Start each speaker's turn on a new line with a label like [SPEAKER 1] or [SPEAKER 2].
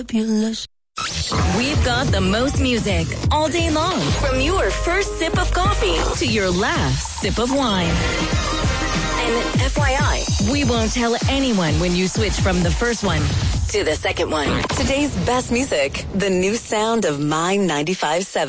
[SPEAKER 1] Fabulous.
[SPEAKER 2] We've got the most music all day long, from your first sip of coffee to your last sip of wine. And FYI, we won't tell anyone when you switch from the first one to the second one. Today's best music, the new sound of My 95.7.